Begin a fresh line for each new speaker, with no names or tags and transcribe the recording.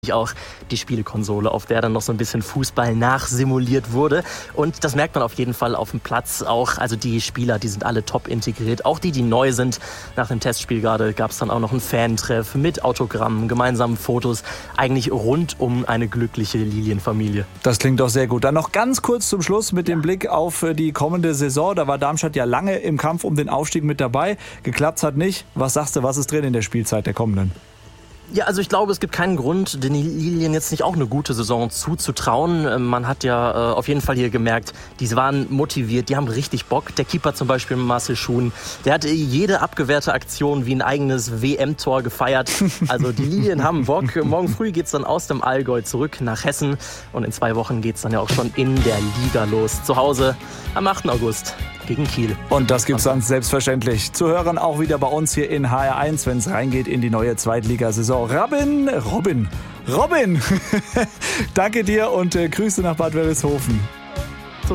auch die Spielekonsole, auf der dann noch so ein bisschen Fußball nachsimuliert wurde. Und das merkt man auf jeden Fall auf dem Platz auch. Also die Spieler, die sind alle top integriert. Auch die neu sind. Nach dem Testspiel gerade gab es dann auch noch einen Fantreff mit Autogrammen, gemeinsamen Fotos. Eigentlich rund um eine glückliche Lilienfamilie.
Das klingt doch sehr gut. Dann noch ganz kurz zum Schluss mit dem Blick auf die kommende Saison. Da war Darmstadt ja lange im Kampf um den Aufstieg mit dabei. Geklappt hat nicht. Was sagst du, was ist drin in der Spielzeit der kommenden?
Ja, also ich glaube, es gibt keinen Grund, den Lilien jetzt nicht auch eine gute Saison zuzutrauen. Man hat ja auf jeden Fall hier gemerkt, die waren motiviert, die haben richtig Bock. Der Keeper zum Beispiel, Marcel Schuhn, der hat jede abgewehrte Aktion wie ein eigenes WM-Tor gefeiert. Also die Lilien haben Bock. Morgen früh geht's dann aus dem Allgäu zurück nach Hessen. Und in 2 Wochen geht's dann ja auch schon in der Liga los. Zu Hause am 8. August gegen Kiel.
Und das gibt's dann selbstverständlich zu hören, auch wieder bei uns hier in HR1, wenn es reingeht in die neue Zweitligasaison. Robin, danke dir und Grüße nach Bad Wörishofen.